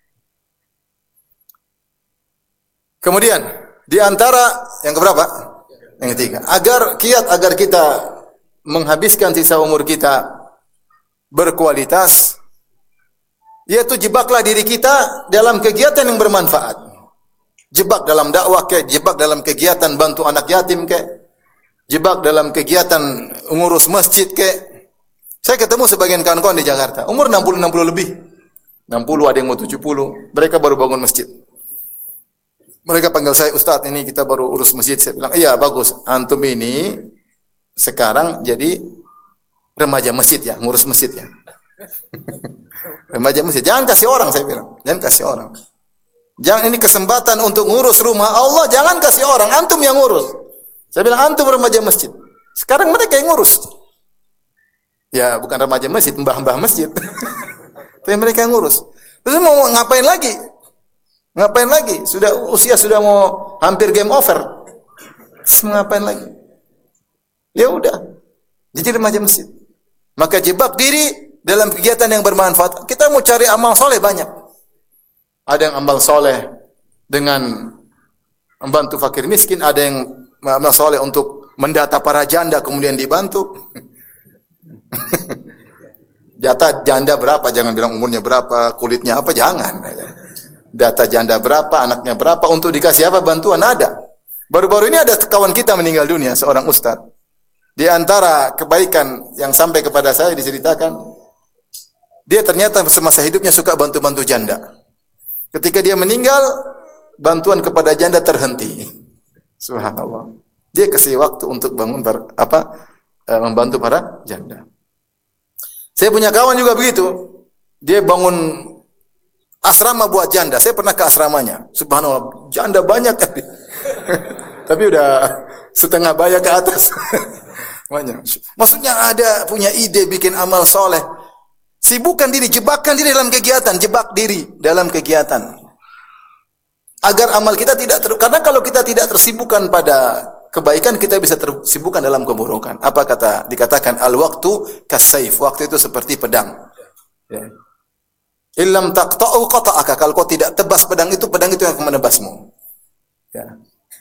Kemudian di antara yang keberapa? Yang ketiga. Agar kita menghabiskan sisa umur kita berkualitas, yaitu jebaklah diri kita dalam kegiatan yang bermanfaat. Jebak dalam dakwah ke, jebak dalam kegiatan bantu anak yatim ke, jebak dalam kegiatan ngurus masjid ke. Saya ketemu sebagian kawan-kawan di Jakarta, umur 60 lebih. 60 ada yang mau 70, mereka baru bangun masjid. Mereka panggil saya, "Ustaz, ini kita baru urus masjid." Saya bilang, "Iya, bagus. Antum ini sekarang jadi remaja masjid ya, ngurus masjid ya." Remaja masjid, jangan kasih orang, saya bilang. Jangan kasih orang. Jangan, ini kesempatan untuk ngurus rumah Allah, jangan kasih orang, antum yang ngurus. Saya bilang, antum remaja masjid. Sekarang mereka yang ngurus. Ya, bukan remaja masjid, mbah-mbah masjid. Tapi mereka yang ngurus. Terus mau ngapain lagi? Ngapain lagi? Usia sudah mau hampir game over. Terus mau ngapain lagi? Ya udah. Jadi remaja masjid. Maka jebak diri dalam kegiatan yang bermanfaat. Kita mau cari amal soleh banyak. Ada yang amal soleh dengan membantu fakir miskin, ada yang amal soleh untuk mendata para janda kemudian dibantu. Data janda berapa, jangan bilang umurnya berapa, kulitnya apa, jangan. Data janda berapa, anaknya berapa, untuk dikasih apa bantuan ada. Baru-baru ini ada kawan kita meninggal dunia, seorang ustaz. Di antara kebaikan yang sampai kepada saya diceritakan, dia ternyata semasa hidupnya suka bantu-bantu janda. Ketika dia meninggal, bantuan kepada janda terhenti. Subhanallah. Dia kasih waktu untuk membantu para janda. Saya punya kawan juga begitu. Dia bangun asrama buat janda. Saya pernah ke asramanya. Subhanallah, janda banyak kan. Tapi udah setengah bayar ke atas. Banyak. Maksudnya ada punya ide bikin amal soleh. Sibukkan diri, jebakkan diri dalam kegiatan, jebak diri dalam kegiatan. Agar amal kita tidak karena kalau kita tidak tersibukkan pada kebaikan, kita bisa tersibukkan dalam keburukan. Apa dikatakan al-waqtu kas-saif. Waktu itu seperti pedang. Ya. Illam taqta'u qata'aka. Kalau kau tidak tebas pedang itu yang akan menebasmu. Ya.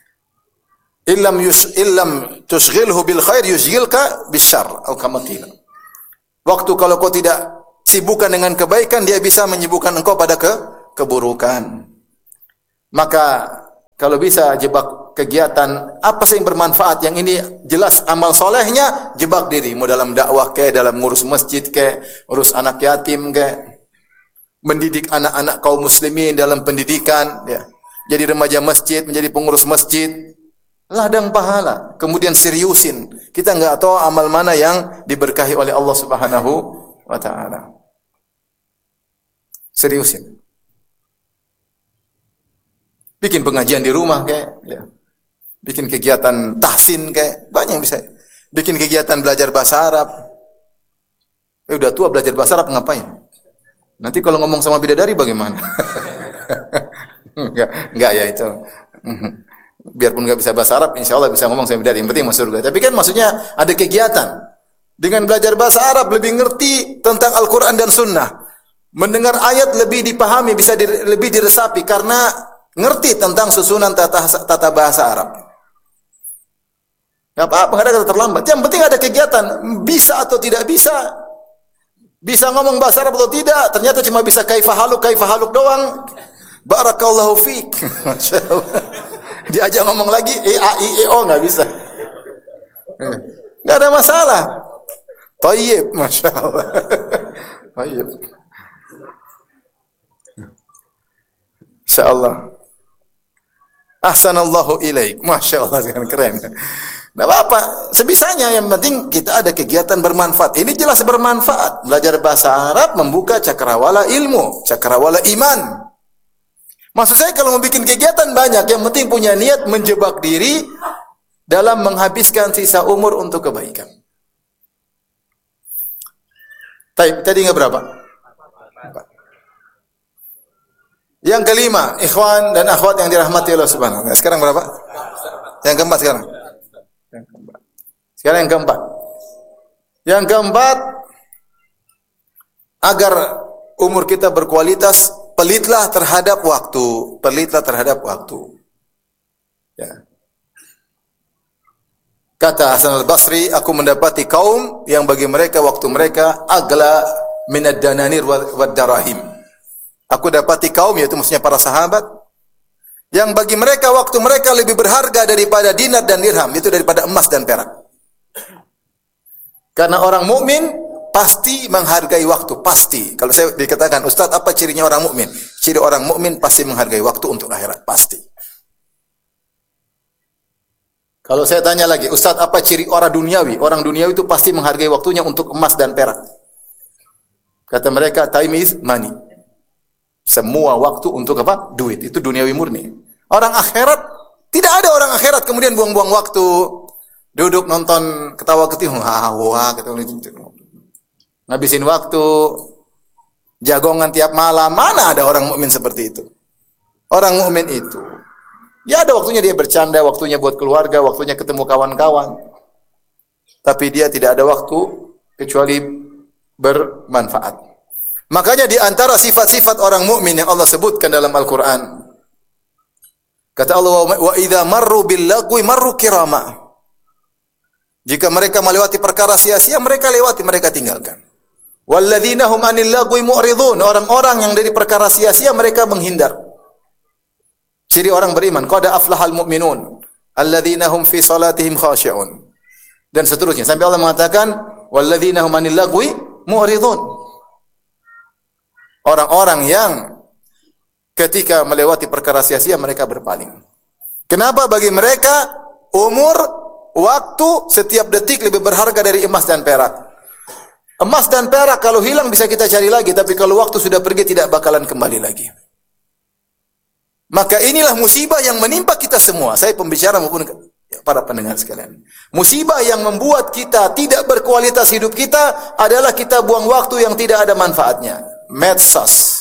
Illam tushghilhu bil khair yushghilka bis syarr atau kama qila. Waktu kalau kau tidak sibukkan dengan kebaikan, dia bisa menyibukkan engkau pada keburukan. Maka kalau bisa jebak kegiatan apa sih yang bermanfaat, yang ini jelas amal solehnya, jebak diri. Mau dalam dakwah ke, dalam ngurus masjid ke, urus anak yatim ke, mendidik anak-anak kaum muslimin dalam pendidikan. Ya. Jadi remaja masjid, menjadi pengurus masjid. Ladang pahala. Kemudian seriusin. Kita enggak tahu amal mana yang diberkahi oleh Allah Subhanahu wa ta'ala. Seriusin. Bikin pengajian di rumah kayak, ya. Bikin kegiatan tahsin kayak, banyak yang bisa. Bikin kegiatan belajar bahasa Arab. Udah tua belajar bahasa Arab ngapain? Nanti kalau ngomong sama bidadari bagaimana? Enggak ya itu. Biarpun nggak bisa bahasa Arab, insya Allah bisa ngomong sama bidadari. Yang penting masuk surga. Tapi kan maksudnya ada kegiatan. Dengan belajar bahasa Arab lebih ngerti tentang Al-Quran dan Sunnah. Mendengar ayat lebih dipahami, bisa lebih diresapi karena ngerti tentang susunan tata bahasa Arab. Nggak apa-apa, nggak ada kata terlambat. Yang penting ada kegiatan. Bisa atau tidak bisa. Bisa ngomong bahasa Arab atau tidak. Ternyata cuma bisa kaifa haluk doang. Barakallahu fiik. Masya Allah. Diajak ngomong lagi, nggak bisa. Nggak ada masalah. Tayyib, Masya Allah. Tayyib. Insya Allah. Ahsanallahu ilaik. Masya Allah, keren. Tidak apa-apa, sebisanya, yang penting kita ada kegiatan bermanfaat. Ini jelas bermanfaat. Belajar bahasa Arab membuka cakrawala ilmu, cakrawala iman. Maksud saya kalau mau bikin kegiatan banyak, yang penting punya niat menjebak diri dalam menghabiskan sisa umur untuk kebaikan. Tadi nggak berapa? Yang kelima, ikhwan dan akhwat yang dirahmati Allah Subhanahu wa taala. Sekarang berapa? Yang keempat sekarang. Sekarang yang keempat. Yang keempat, agar umur kita berkualitas, pelitlah terhadap waktu. Pelitlah terhadap waktu. Ya. Kata Hasan al-Basri, aku mendapati kaum yang bagi mereka waktu mereka agla minad dananir wad darahim. Aku dapati kaum, yaitu maksudnya para sahabat, yang bagi mereka waktu mereka lebih berharga daripada dinar dan dirham, itu daripada emas dan perak. Karena orang mukmin pasti menghargai waktu, pasti. Kalau saya dikatakan, Ustaz, apa cirinya orang mukmin? Ciri orang mukmin pasti menghargai waktu untuk akhirat, pasti. Kalau saya tanya lagi, Ustaz, apa ciri orang duniawi? Orang duniawi itu pasti menghargai waktunya untuk emas dan perak. Kata mereka, time is money. Semua waktu untuk apa? Duit. Itu duniawi murni. Orang akhirat, tidak ada orang akhirat kemudian buang-buang waktu. Duduk nonton ketawa-ketiwi, ngabisin waktu, jagongan tiap malam. Mana ada orang mukmin seperti itu? Orang mukmin itu, ya ada waktunya dia bercanda, waktunya buat keluarga, waktunya ketemu kawan-kawan. Tapi dia tidak ada waktu kecuali bermanfaat. Makanya di antara sifat-sifat orang mukmin yang Allah sebutkan dalam Al-Qur'an, kata Allah, wa idza marru bil lagwi marru kirama. Jika mereka melewati perkara sia-sia, mereka lewati, mereka tinggalkan. Walladzina hum 'anil lagwi mu'ridun. Orang-orang yang dari perkara sia-sia mereka menghindar. Ciri orang beriman, qad aflahal mu'minun alladzina hum fi salatihim khashi'un. Dan seterusnya sampai Allah mengatakan walladzina hum 'anil lagwi mu'ridun. Orang-orang yang ketika melewati perkara sia-sia mereka berpaling. Kenapa? Bagi mereka umur, waktu, setiap detik lebih berharga dari emas dan perak. Emas dan perak kalau hilang bisa kita cari lagi, tapi kalau waktu sudah pergi tidak bakalan kembali lagi. Maka inilah musibah yang menimpa kita semua. Saya pembicara maupun para pendengar sekalian. Musibah yang membuat kita tidak berkualitas hidup kita adalah kita buang waktu yang tidak ada manfaatnya. Medsos.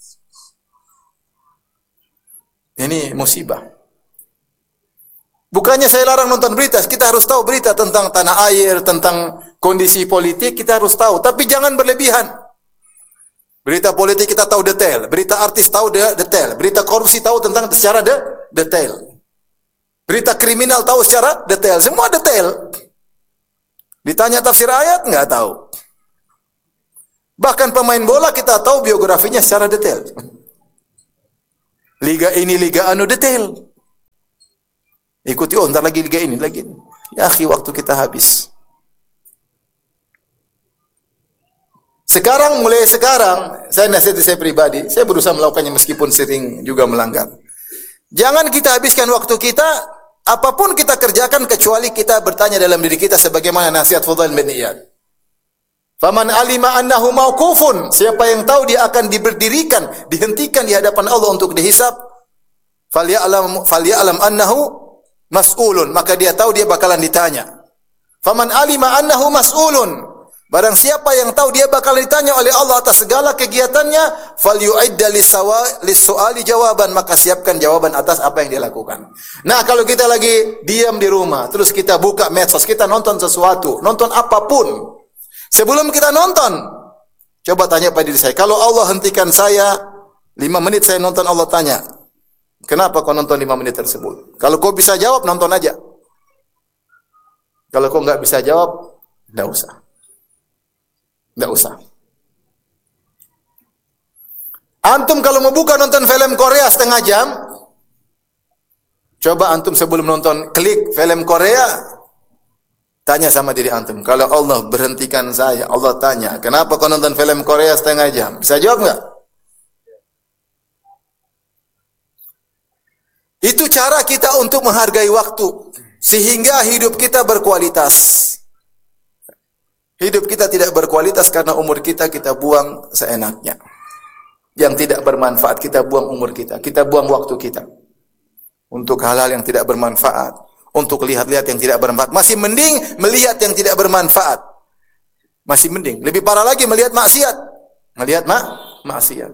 Ini musibah. Bukannya saya larang nonton berita, kita harus tahu berita tentang tanah air, tentang kondisi politik, kita harus tahu. Tapi jangan berlebihan. Berita politik kita tahu detail, berita artis tahu detail, berita korupsi tahu tentang secara detail. Berita kriminal tahu secara detail, semua detail. Ditanya tafsir ayat, nggak tahu. Bahkan pemain bola kita tahu biografinya secara detail. Liga ini, liga anu detail. Ikuti, ntar lagi liga ini, lagi. Ya akhi, waktu kita habis. Mulai sekarang, saya nasihat saya pribadi, saya berusaha melakukannya meskipun sering juga melanggar. Jangan kita habiskan waktu kita, apapun kita kerjakan kecuali kita bertanya dalam diri kita sebagaimana nasihat Fudail bin Iyad. Faman alima annahu mauqufun, siapa yang tahu dia akan diberdirikan, dihentikan di hadapan Allah untuk dihisab, falyalam annahu mas'ulun, maka dia tahu dia bakalan ditanya. Faman alima annahu mas'ulun, Barang siapa yang tahu dia bakal ditanya oleh Allah atas segala kegiatannya, falyu'idda lis-su'ali jawaban, maka siapkan jawaban atas apa yang dia lakukan. Nah, kalau kita lagi diam di rumah, terus kita buka medsos, kita nonton sesuatu, nonton apapun. Sebelum kita nonton, coba tanya pada diri saya, kalau Allah hentikan saya 5 menit saya nonton, Allah tanya, kenapa kau nonton 5 menit tersebut? Kalau kau bisa jawab, nonton aja. Kalau kau nggak bisa jawab, nggak usah. Nggak usah. Antum kalau mau buka nonton film Korea setengah jam, coba antum sebelum nonton klik film Korea, tanya sama diri antum, kalau Allah berhentikan saya, Allah tanya, kenapa kau nonton film Korea setengah jam? Bisa jawab nggak? Itu cara kita untuk menghargai waktu, sehingga hidup kita berkualitas. Hidup kita tidak berkualitas karena umur kita buang seenaknya. Yang tidak bermanfaat kita buang umur kita buang waktu kita. Untuk hal-hal yang tidak bermanfaat, untuk lihat-lihat yang tidak bermanfaat. Masih mending melihat yang tidak bermanfaat. Masih mending. Lebih parah lagi melihat maksiat. Melihat maksiat.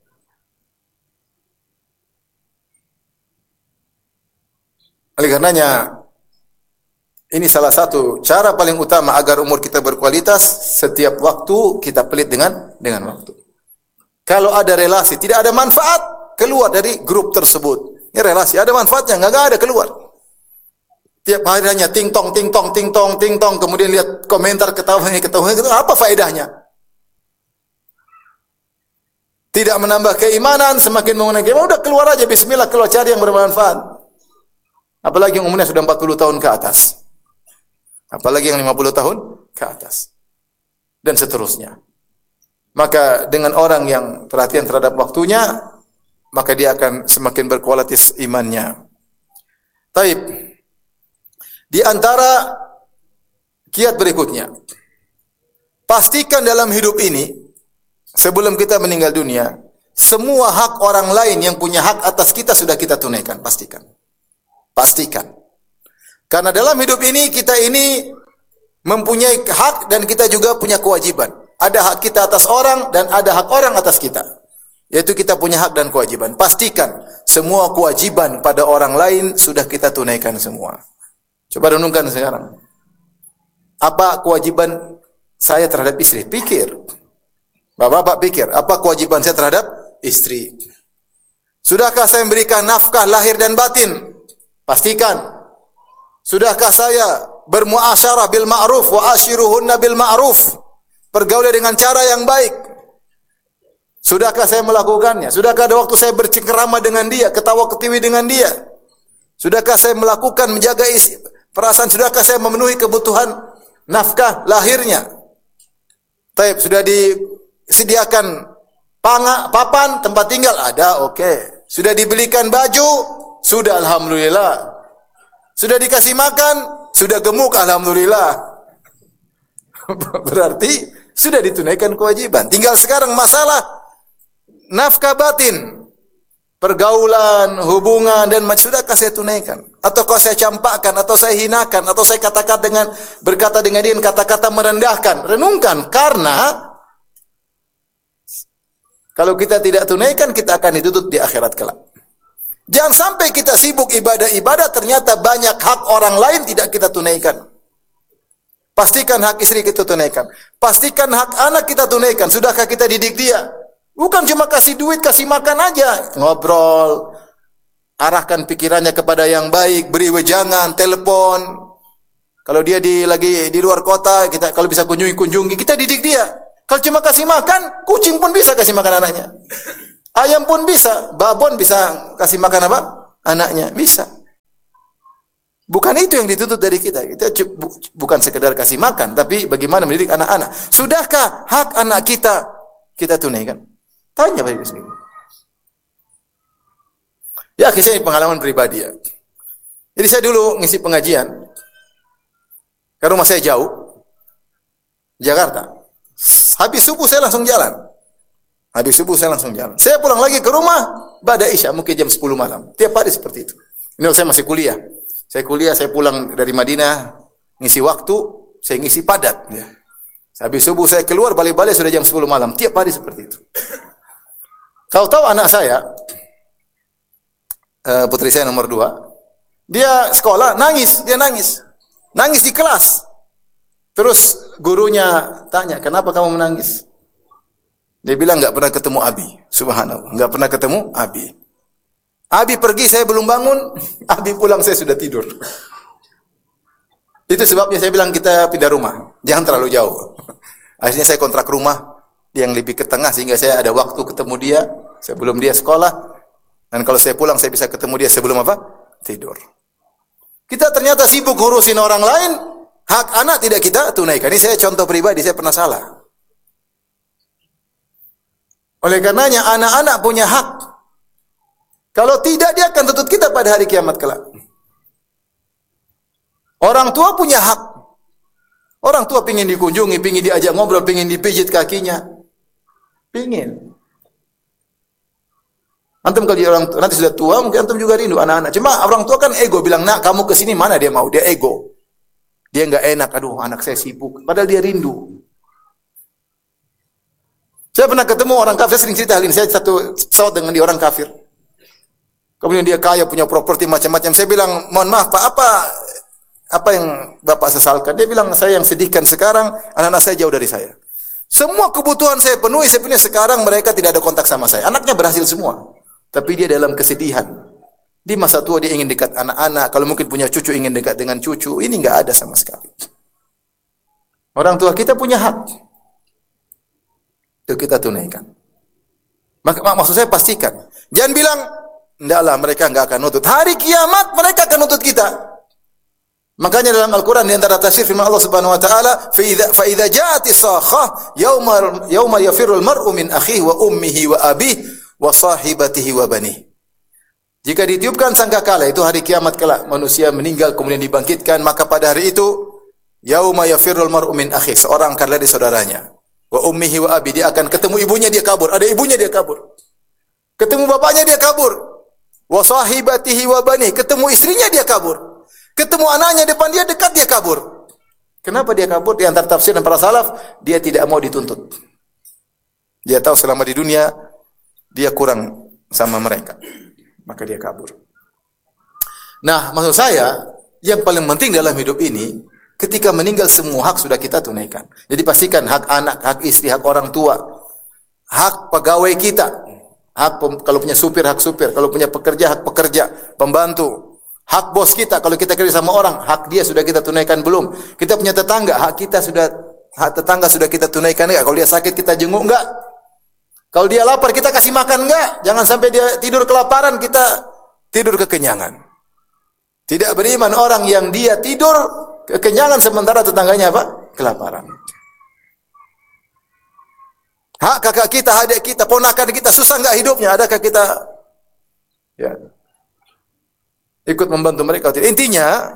Oleh karenanya, ini salah satu cara paling utama agar umur kita berkualitas. Setiap waktu kita pelit dengan waktu. Kalau ada relasi tidak ada manfaat, keluar dari grup tersebut. Ini relasi ada manfaatnya, enggak ada, keluar. Tiap hari hanya ting tong, kemudian lihat komentar ketawa, apa faedahnya? Tidak menambah keimanan, semakin mengurangi keimanan. Udah keluar aja, bismillah, keluar cari yang bermanfaat. Apalagi yang umurnya sudah 40 tahun ke atas. Apalagi yang 50 tahun ke atas. Dan seterusnya. Maka dengan orang yang perhatian terhadap waktunya, maka dia akan semakin berkualitas imannya. Taib. Di antara kiat berikutnya, pastikan dalam hidup ini, sebelum kita meninggal dunia, semua hak orang lain yang punya hak atas kita sudah kita tunaikan. Pastikan. Karena dalam hidup ini, kita ini mempunyai hak dan kita juga punya kewajiban. Ada hak kita atas orang dan ada hak orang atas kita. Yaitu kita punya hak dan kewajiban. Pastikan semua kewajiban pada orang lain sudah kita tunaikan semua. Coba renungkan sekarang. Apa kewajiban saya terhadap istri? Pikir. Bapak-bapak pikir, apa kewajiban saya terhadap istri? Sudahkah saya memberikan nafkah lahir dan batin? Pastikan. Sudahkah saya bermuasyarah bil ma'ruf wa ashiruhunna bil ma'ruf? Pergaulan dengan cara yang baik. Sudahkah saya melakukannya? Sudahkah ada waktu saya bercengkerama dengan dia, ketawa ketiwi dengan dia? Sudahkah saya melakukan menjaga perasaan? Sudahkah saya memenuhi kebutuhan nafkah lahirnya? Taib, sudah disediakan papan, tempat tinggal ada, oke. Sudah dibelikan baju, sudah, alhamdulillah. Sudah dikasih makan, sudah gemuk, alhamdulillah. Berarti sudah ditunaikan kewajiban. Tinggal sekarang masalah nafkah batin, pergaulan, hubungan, dan sudahkah saya tunaikan? Atau kalau saya campakkan, atau saya hinakan, atau saya berkata dengan dia kata-kata merendahkan. Renungkan, karena kalau kita tidak tunaikan, kita akan ditutup di akhirat kelak. Jangan sampai kita sibuk ibadah-ibadah, ternyata banyak hak orang lain tidak kita tunaikan. Pastikan hak istri kita tunaikan. Pastikan hak anak kita tunaikan. Sudahkah kita didik dia? Bukan cuma kasih duit, kasih makan aja. Ngobrol. Arahkan pikirannya kepada yang baik. Beri wejangan, telepon. Kalau dia lagi di luar kota, kita kalau bisa kunjungi, kita didik dia. Kalau cuma kasih makan, kucing pun bisa kasih makan anaknya. Ayam pun bisa, babon bisa kasih makan apa? Anaknya, bisa. Bukan itu yang dituntut dari kita. Kita bukan sekedar kasih makan, tapi bagaimana mendidik anak-anak. Sudahkah hak anak kita tunaikan? Tanya pada diri sendiri. Ya, kisah ini pengalaman pribadi ya. Jadi saya dulu ngisi pengajian, ke rumah saya jauh, Jakarta. Habis subuh saya langsung jalan. Saya pulang lagi ke rumah ba'da Isya, mungkin jam 10 malam. Tiap hari seperti itu. Ini saya masih kuliah. Saya pulang dari Madinah, ngisi waktu, saya ngisi padat. Ya. Habis subuh saya keluar, balik-balik sudah jam 10 malam. Tiap hari seperti itu. Tahu-tahu anak saya, putri saya nomor 2, dia sekolah, nangis. Dia nangis. Nangis di kelas. Terus gurunya tanya, kenapa kamu menangis? Dia bilang, enggak pernah ketemu Abi. Subhanallah, enggak pernah ketemu Abi. Abi pergi, saya belum bangun. Abi pulang, saya sudah tidur. Itu sebabnya saya bilang kita pindah rumah. Jangan terlalu jauh. Akhirnya saya kontrak rumah yang lebih ke tengah sehingga saya ada waktu ketemu dia sebelum dia sekolah. Dan kalau saya pulang saya bisa ketemu dia sebelum apa? Tidur. Kita ternyata sibuk ngurusin orang lain, hak anak tidak kita tunaikan. Ini saya contoh pribadi, saya pernah salah. Oleh karenanya anak-anak punya hak. Kalau tidak dia akan tuntut kita pada hari kiamat kelak. Orang tua punya hak. Orang tua pingin dikunjungi, pingin diajak ngobrol, pingin dipijit kakinya. Pingin. Antum kalau orang nanti sudah tua, mungkin antum juga rindu anak-anak. Cuma orang tua kan ego, bilang, nak kamu kesini, mana dia mau? Dia ego. Dia enggak enak, aduh anak saya sibuk. Padahal dia rindu. Saya pernah ketemu orang kafir, sering cerita hal ini. Saya satu pesawat dengan dia orang kafir. Kemudian dia kaya, punya properti macam-macam. Saya bilang, mohon maaf Pak, apa yang Bapak sesalkan? Dia bilang, saya yang sedihkan sekarang, anak-anak saya jauh dari saya. Semua kebutuhan saya penuhi, sekarang mereka tidak ada kontak sama saya. Anaknya berhasil semua. Tapi dia dalam kesedihan. Di masa tua dia ingin dekat anak-anak. Kalau mungkin punya cucu, ingin dekat dengan cucu. Ini enggak ada sama sekali. Orang tua kita punya hak. Itu kita tunaikan. Maksud saya pastikan. Jangan bilang, enggaklah mereka enggak akan nutut. Hari kiamat mereka akan nutut kita. Makanya dalam Al-Quran di antara tafsir firman Allah Subhanahu wa taala, fa idza ja'ati sakhah yauma yafirul mar'u min akhihi wa ummihi wa abihi wa sahibatihi wa banihi. Jika ditiupkan sangkakala, itu hari kiamat kelak, manusia meninggal kemudian dibangkitkan, maka pada hari itu yauma yafirul mar'u min akhihi, seorang akan lari saudaranya, wa ummihi wa abihi, dia akan ketemu ibunya, dia kabur, ada ibunya dia kabur. Ketemu bapaknya dia kabur. Wa sahibatihi wa banihi, ketemu istrinya dia kabur. Ketemu anaknya depan dia, dekat dia kabur. Kenapa dia kabur? Di antara tafsir dan para salaf, dia tidak mau dituntut. Dia tahu selama di dunia dia kurang sama mereka, maka dia kabur. Nah, maksud saya, yang paling penting dalam hidup ini, ketika meninggal semua hak sudah kita tunaikan. Jadi pastikan hak anak, hak istri, hak orang tua, hak pegawai kita, hak kalau punya supir, hak supir, kalau punya pekerja, hak pekerja, pembantu. Hak bos kita, kalau kita kerja sama orang, hak dia sudah kita tunaikan belum? Kita punya tetangga, hak tetangga sudah kita tunaikan enggak? Kalau dia sakit kita jenguk enggak? Kalau dia lapar kita kasih makan enggak? Jangan sampai dia tidur kelaparan, kita tidur kekenyangan. Tidak beriman orang yang dia tidur kekenyangan sementara tetangganya apa? Kelaparan. Hak kakak kita, adik kita, ponakan kita, susah enggak hidupnya? Adakah kita ikut membantu mereka? Intinya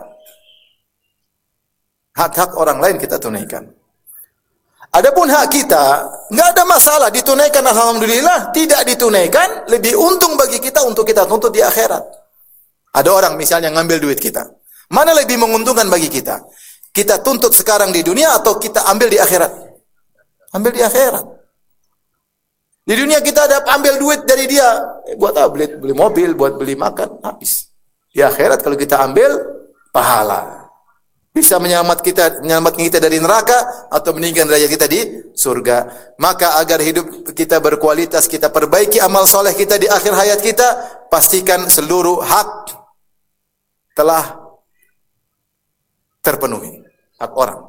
hak-hak orang lain kita tunaikan. Adapun hak kita enggak ada masalah, ditunaikan alhamdulillah, tidak ditunaikan lebih untung bagi kita untuk kita tuntut di akhirat. Ada orang misalnya ngambil duit kita. Mana lebih menguntungkan bagi kita? Kita tuntut sekarang di dunia atau kita ambil di akhirat? Ambil di akhirat. Di dunia kita ada ambil duit dari dia, buat apa? Beli mobil, buat beli makan, habis. Di akhirat kalau kita ambil pahala, bisa menyelamatkan kita dari neraka atau meninggikan derajat kita di surga. Maka agar hidup kita berkualitas, kita perbaiki amal soleh kita di akhir hayat kita, pastikan seluruh hak telah terpenuhi, hak orang.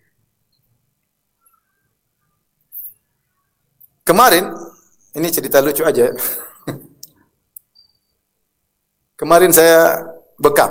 Kemarin, ini cerita lucu aja. Kemarin saya bekam.